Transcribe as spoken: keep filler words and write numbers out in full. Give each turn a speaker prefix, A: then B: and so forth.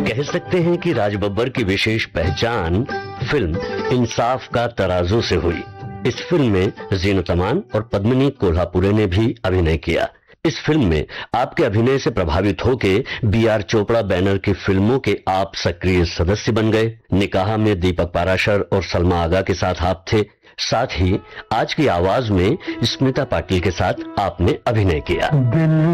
A: कह सकते हैं कि राज बब्बर की विशेष पहचान फिल्म इंसाफ का तराजू से हुई। इस फिल्म में जीनत अमान और पद्मिनी कोल्हापुरे ने भी अभिनय किया। इस फिल्म में आपके अभिनय से प्रभावित होके बी आर चोपड़ा बैनर की फिल्मों के आप सक्रिय सदस्य बन गए। निकाह में दीपक पाराशर और सलमा आगा के साथ आप थे। साथ ही आज की आवाज में स्मिता पाटिल के साथ आपने अभिनय किया।